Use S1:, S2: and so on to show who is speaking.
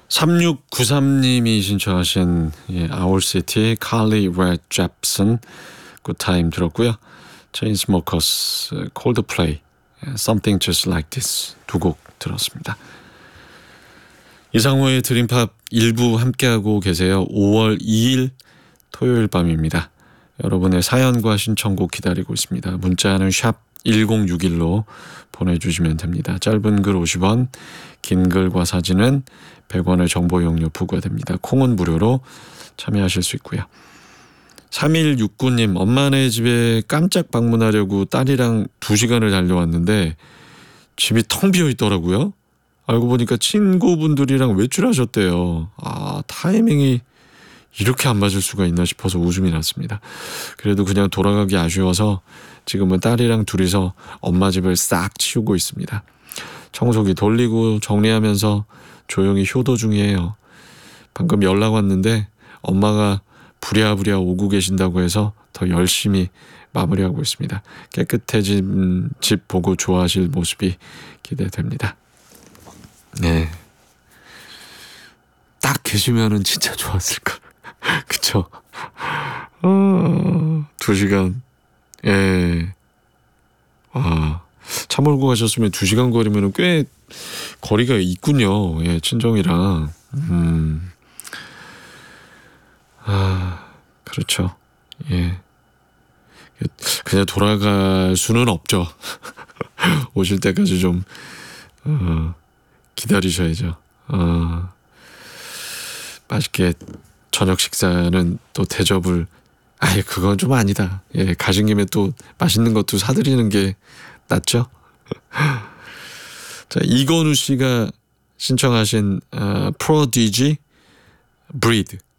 S1: 3693님이 신청하신 아울시티 칼리 레 잽슨 굿타임 들었고요. 체인스모커스 콜드플레이 Something Just Like This 두 곡 들었습니다. 이상호의 드림팝 일부 함께하고 계세요. 5월 2일 토요일 밤입니다. 여러분의 사연과 신청곡 기다리고 있습니다. 문자는 샵 1061로 보내주시면 됩니다. 짧은 글 50원, 긴 글과 사진은 100원의 정보 용료 부과됩니다. 콩은 무료로 참여하실 수 있고요. 3169님, 엄마네 집에 깜짝 방문하려고 딸이랑 2시간을 달려왔는데 집이 텅 비어 있더라고요. 알고 보니까 친구분들이랑 외출하셨대요. 타이밍이 이렇게 안 맞을 수가 있나 싶어서 웃음이 났습니다. 그래도 그냥 돌아가기 아쉬워서 지금은 딸이랑 둘이서 엄마 집을 싹 치우고 있습니다. 청소기 돌리고 정리하면서 조용히 효도 중이에요. 방금 연락 왔는데 엄마가 부랴부랴 오고 계신다고 해서 더 열심히 마무리하고 있습니다. 깨끗해진 집 보고 좋아하실 모습이 기대됩니다. 네, 딱 계시면은 진짜 좋았을 걸. 그쵸? 2시간. 예. 차 몰고 가셨으면 2시간 거리면 꽤 거리가 있군요. 예, 친정이랑. 그렇죠. 예. 그냥 돌아갈 수는 없죠. 오실 때까지 좀 기다리셔야죠. 맛있게 저녁 식사는 또 대접을 그건 좀 아니다. 예, 가신 김에 또 맛있는 것도 사드리는 게 낫죠. 자, 이건우 씨가 신청하신 프로디지 브리드